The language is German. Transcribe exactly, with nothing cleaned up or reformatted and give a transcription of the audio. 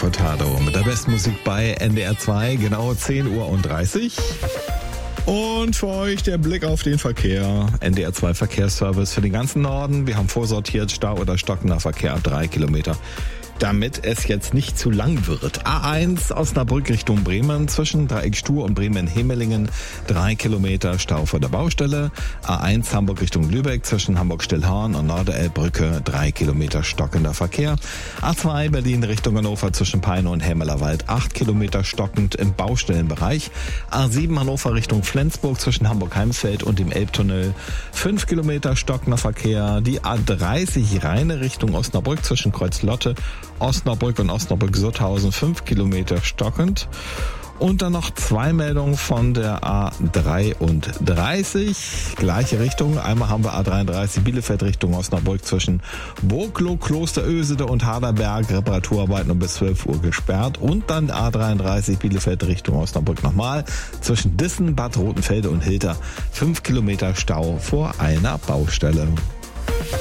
Cortado mit der besten Musik bei N D R zwei, genau zehn Uhr dreißig. Und für euch der Blick auf den Verkehr. N D R zwei Verkehrsservice für den ganzen Norden. Wir haben vorsortiert Stau oder stockender Verkehr ab drei Kilometer. Damit es jetzt nicht zu lang wird. A eins Osnabrück Richtung Bremen zwischen Dreieckstur und Bremen-Hemelingen drei Kilometer Stau vor der Baustelle. A eins Hamburg Richtung Lübeck zwischen Hamburg-Stillhorn und Norderelbbrücke drei Kilometer stockender Verkehr. A zwei Berlin Richtung Hannover zwischen Peine und Helmelerwald acht Kilometer stockend im Baustellenbereich. A sieben Hannover Richtung Flensburg zwischen Hamburg-Heimsfeld und dem Elbtunnel fünf Kilometer stockender Verkehr. Die A dreißig Rheine Richtung Osnabrück zwischen Kreuzlotte, Osnabrück und Osnabrück-Sutthausen fünf Kilometer stockend. Und dann noch zwei Meldungen von der A dreiunddreißig, gleiche Richtung. Einmal haben wir A dreiunddreißig Bielefeld Richtung Osnabrück zwischen Burgloh, Klosterösede und Haderberg, Reparaturarbeiten um bis zwölf Uhr gesperrt. Und dann A dreiunddreißig Bielefeld Richtung Osnabrück nochmal zwischen Dissen, Bad Rotenfelde und Hilter fünf Kilometer Stau vor einer Baustelle.